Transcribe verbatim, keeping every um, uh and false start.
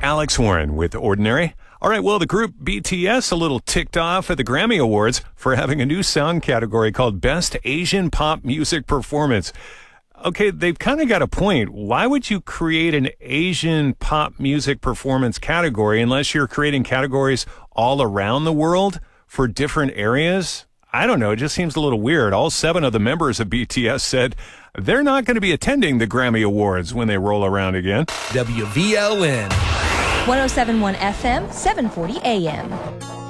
Alex Warren with Ordinary. All right, well, the group B T S a little ticked off at the Grammy Awards for having a new song category called Best Asian Pop Music Performance. Okay, they've kind of got a point. Why would you create an Asian pop music performance category unless you're creating categories all around the world for different areas? I don't know. It just seems a little weird. All seven of the members of B T S said they're not going to be attending the Grammy Awards when they roll around again. W V L N. one oh seven point one F M, seven forty A M.